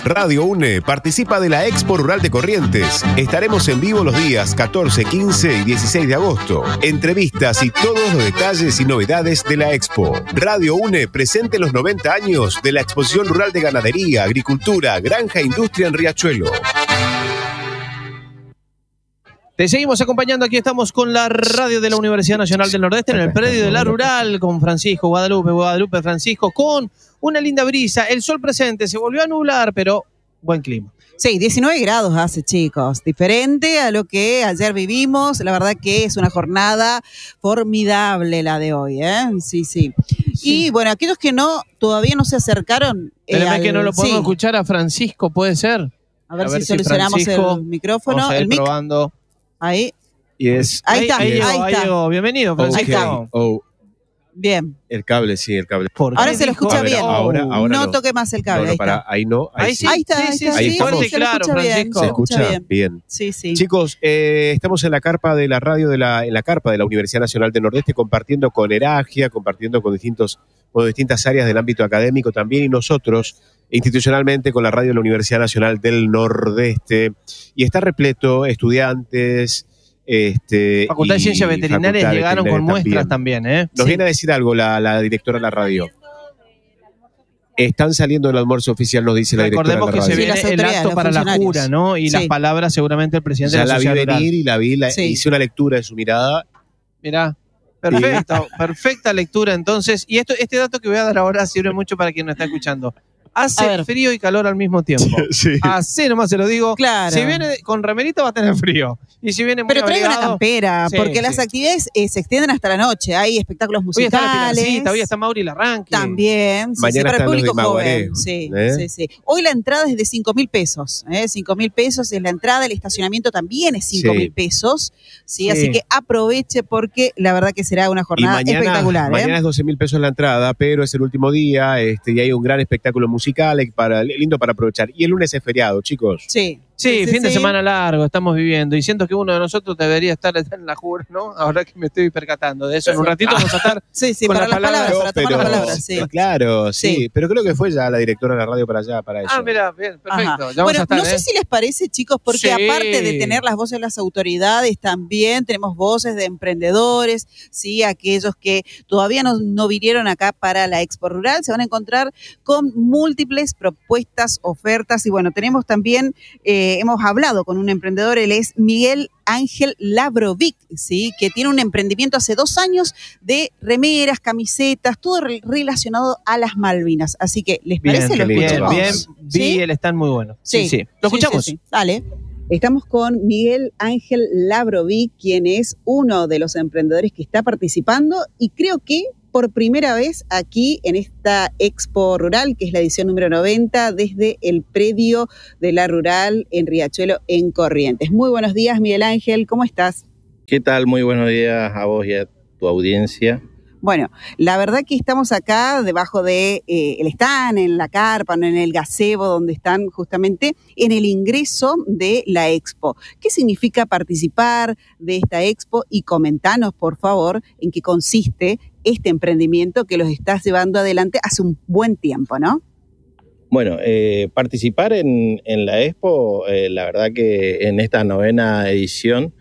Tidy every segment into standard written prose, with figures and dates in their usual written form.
Radio UNE participa de la Expo Rural de Corrientes. Estaremos en vivo los días 14, 15 y 16 de agosto. Entrevistas y todos los detalles y novedades de la Expo. Radio UNE presente los 90 años de la Exposición Rural de Ganadería, Agricultura, Granja e Industria en Riachuelo. Te seguimos acompañando, aquí estamos con la radio de la Universidad Nacional del Nordeste en el predio de la Rural, con Francisco Guadalupe Francisco, con una linda brisa, el sol presente, se volvió a nublar, pero buen clima. Sí, 19 grados hace, chicos, diferente a lo que ayer vivimos, la verdad que es una jornada formidable la de hoy, ¿eh? Sí. Y bueno, aquellos que todavía no se acercaron... Espérame que no lo podemos escuchar a Francisco, ¿puede ser? A ver si solucionamos el micrófono. Vamos a ir probando. Ahí. Yes. Ahí está. Llegó. Bienvenido, Francisco. Bien. El cable. Ahora se lo escucha bien. Ahora no toque más el cable. Ahí no. Ahí está. Ahí fuerte y claro, Francisco. Se escucha bien. Sí. Chicos, estamos en la carpa de la radio en la carpa de la Universidad Nacional del Nordeste, compartiendo con Eragia, compartiendo con distintas áreas del ámbito académico también, y nosotros institucionalmente con la radio de la Universidad Nacional del Nordeste, y está repleto estudiantes, Facultad de Ciencias Veterinarias llegaron con muestras también, ¿eh? Nos viene a decir algo la directora de la radio. Están saliendo del almuerzo oficial, nos dice la directora de la radio. Recordemos que se viene el acto para la jura, ¿no? Y las palabras seguramente el presidente de la sociedad rural. Ya la vi venir y la vi, hice una lectura de su mirada. Mirá, perfecta lectura entonces. Y este dato que voy a dar ahora sirve mucho para quien nos está escuchando. Hace frío y calor al mismo tiempo. Sí. Así nomás se lo digo. Claro. Si viene con remerita va a tener frío. Y si viene muy Pero traiga una abrigado, campera, porque las actividades se extienden hasta la noche. Hay espectáculos musicales. Hoy está la Pilarcita, hoy está Mauri Larranque. También. Mañana para el público joven. Maguaré, Sí. Hoy la entrada es de 5.000 pesos. 5.000 pesos es la entrada. El estacionamiento también es 5.000 pesos. Sí, así que aproveche porque la verdad que será una jornada espectacular. Mañana es 12.000 pesos la entrada, pero es el último día y hay un gran espectáculo musical lindo para aprovechar. Y el lunes es feriado, chicos. Sí, fin de semana largo estamos viviendo y siento que uno de nosotros debería estar en la jura, ¿no? Ahora que me estoy percatando de eso. En un ratito vamos a estar con para las palabras, para tomar las palabras. Claro, sí. Pero creo que fue ya la directora de la radio para allá, para eso. Mira, bien, perfecto. Bueno, no sé si les parece, chicos, porque aparte de tener las voces de las autoridades, también tenemos voces de emprendedores, sí, aquellos que todavía no vinieron acá para la Expo Rural, se van a encontrar con múltiples propuestas, ofertas, y bueno, tenemos también, hemos hablado con un emprendedor, él es Miguel Ángel Labrovic, ¿sí? Que tiene un emprendimiento hace 2 años de remeras, camisetas, todo relacionado a las Malvinas. Así que, ¿les parece? Lo escuchamos. Bien, el stand muy bueno. Sí. ¿Lo escuchamos? Sí. Dale. Estamos con Miguel Ángel Labrovic, quien es uno de los emprendedores que está participando y creo que por primera vez aquí en esta Expo Rural, que es la edición número 90, desde el predio de la Rural en Riachuelo, en Corrientes. Muy buenos días, Miguel Ángel, ¿cómo estás? ¿Qué tal? Muy buenos días a vos y a tu audiencia. Bueno, la verdad que estamos acá debajo de el stand, en la carpa, en el gazebo, donde están justamente en el ingreso de la Expo. ¿Qué significa participar de esta Expo? Y comentanos, por favor, en qué consiste este emprendimiento que los estás llevando adelante hace un buen tiempo, ¿no? Bueno, participar en la Expo, la verdad que en esta 9ª edición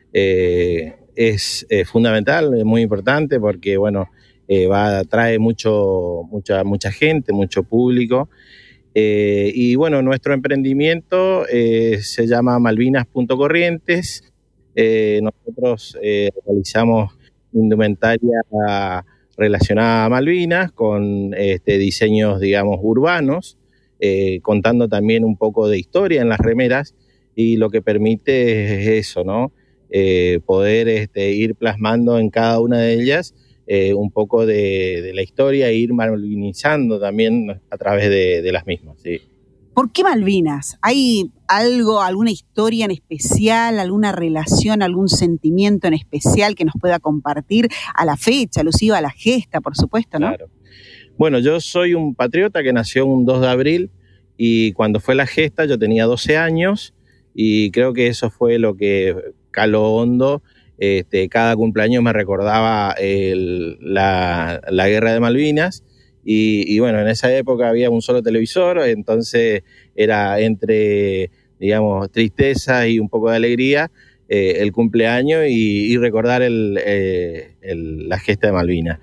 es fundamental, es muy importante porque, bueno, trae mucha gente, mucho público. Y bueno, nuestro emprendimiento se llama Malvinas.Corrientes. Nosotros realizamos indumentaria relacionada a Malvinas con diseños, digamos, urbanos, contando también un poco de historia en las remeras, y lo que permite es eso, ¿no? Poder ir plasmando en cada una de ellas un poco de la historia e ir malvinizando también a través de las mismas, sí. ¿Por qué Malvinas? ¿Hay alguna historia en especial, alguna relación, algún sentimiento en especial que nos pueda compartir a la fecha, alusiva a la gesta, por supuesto, ¿no? Claro. Bueno, yo soy un patriota que nació un 2 de abril y cuando fue la gesta yo tenía 12 años y creo que eso fue lo que caló hondo. Cada cumpleaños me recordaba la guerra de Malvinas y bueno, en esa época había un solo televisor, entonces era entre, digamos, tristeza y un poco de alegría el cumpleaños y recordar la gesta de Malvinas.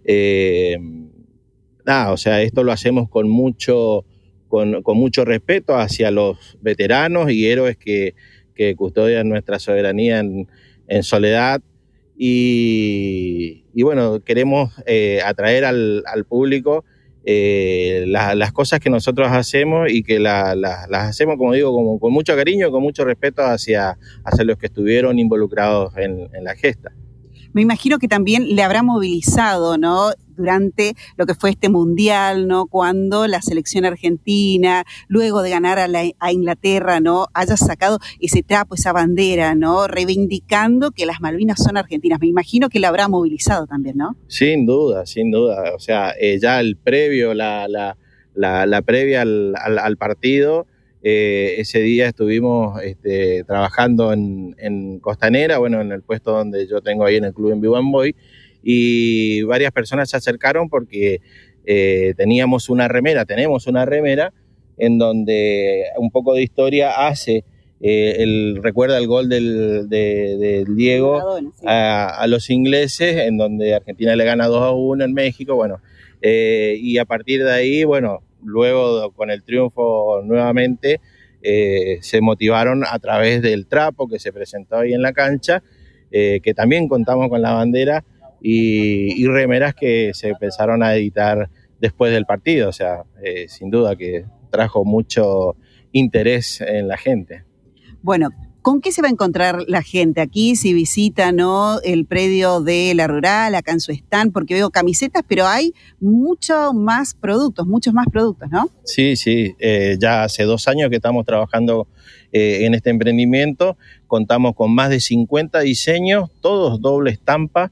O sea, esto lo hacemos con mucho respeto hacia los veteranos y héroes que custodian nuestra soberanía en soledad. Y bueno, queremos atraer al público las cosas que nosotros hacemos y que las hacemos, como digo, con mucho cariño, con mucho respeto hacia los que estuvieron involucrados en la gesta. Me imagino que también le habrá movilizado, ¿no?, durante lo que fue este mundial, ¿no?, cuando la selección argentina, luego de ganar a Inglaterra, ¿no?, haya sacado ese trapo, esa bandera, ¿no?, reivindicando que las Malvinas son argentinas. Me imagino que le habrá movilizado también, ¿no? Sin duda. O sea, ya el previo, la previa al partido, ese día estuvimos trabajando en Costanera, bueno, en el puesto donde yo tengo ahí en el club en Vivo Boy, y varias personas se acercaron porque tenemos una remera en donde un poco de historia hace, recuerda el gol del Diego a los ingleses, en donde Argentina le gana 2-1 en México, bueno, y a partir de ahí, bueno, luego con el triunfo nuevamente se motivaron a través del trapo que se presentó ahí en la cancha, que también contamos con la bandera y remeras que se empezaron a editar después del partido. O sea, sin duda que trajo mucho interés en la gente. Bueno, ¿con qué se va a encontrar la gente aquí si visita, ¿no?, el predio de La Rural, acá en su stand? Porque veo camisetas, pero hay muchos más productos, ¿no? Sí, ya hace 2 años que estamos trabajando en este emprendimiento. Contamos con más de 50 diseños, todos doble estampa,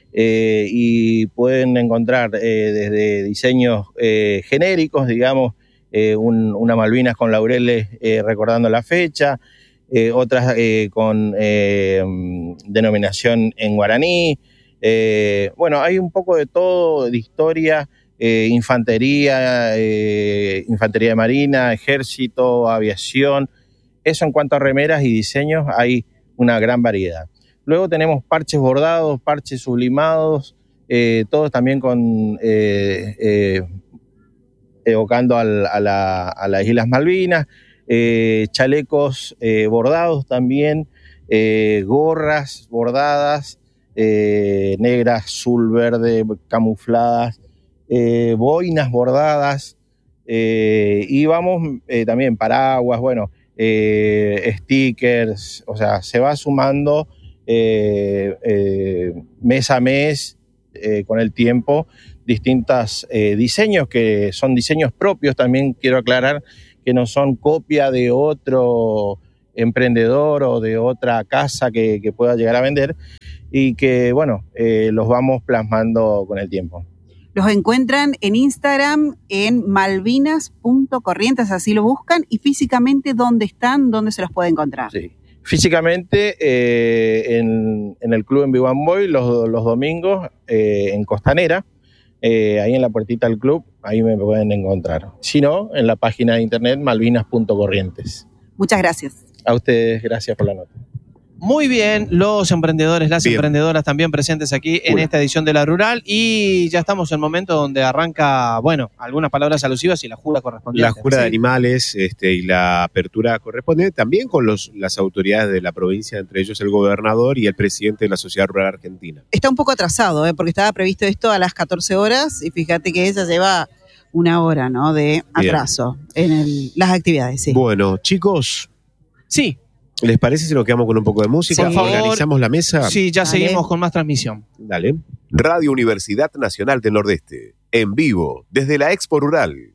y pueden encontrar desde diseños genéricos, digamos, una Malvinas con laureles recordando la fecha, otras con denominación en guaraní. Bueno, hay un poco de todo, de historia, infantería de marina, ejército, aviación. Eso en cuanto a remeras y diseños, hay una gran variedad. Luego tenemos parches bordados, parches sublimados, todos también evocando a las Islas Malvinas. Chalecos bordados también, gorras bordadas, negras, azul, verde, camufladas, boinas bordadas, y vamos también paraguas, bueno, stickers. O sea, se va sumando mes a mes con el tiempo distintos diseños que son diseños propios. También quiero aclarar que no son copia de otro emprendedor o de otra casa que pueda llegar a vender, y que, bueno, los vamos plasmando con el tiempo. Los encuentran en Instagram en malvinas.corrientes, así lo buscan. Y físicamente, ¿dónde están? ¿Dónde se los puede encontrar? Sí. Físicamente en el club en Vivo Boy los domingos, en Costanera, ahí en la puertita del club, ahí me pueden encontrar. Si no, en la página de internet malvinas.corrientes. Muchas gracias. A ustedes, gracias por la nota. Muy bien, los emprendedores, las emprendedoras también presentes aquí en esta edición de La Rural, y ya estamos en el momento donde arranca, bueno, algunas palabras alusivas y la jura correspondiente. La jura de animales y la apertura correspondiente, también con las autoridades de la provincia, entre ellos el gobernador y el presidente de la Sociedad Rural Argentina. Está un poco atrasado, porque estaba previsto esto a las 14 horas y fíjate que ella lleva 1 hora, ¿no?, de atraso en las actividades. Sí. Bueno, chicos. Sí. ¿Les parece si nos quedamos con un poco de música? Por favor. ¿Organizamos la mesa? Sí, ya seguimos con más transmisión. Dale. Radio Universidad Nacional del Nordeste, en vivo, desde la Expo Rural.